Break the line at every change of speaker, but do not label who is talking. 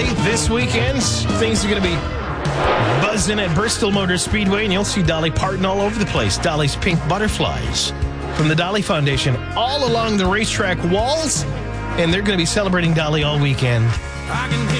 Dolly this weekend. Things are going to be buzzing at Bristol Motor Speedway, and you'll see Dolly Parton all over the place. Dolly's Pink Butterflies from the Dolly Foundation all along the racetrack walls, and they're going to be celebrating Dolly all weekend.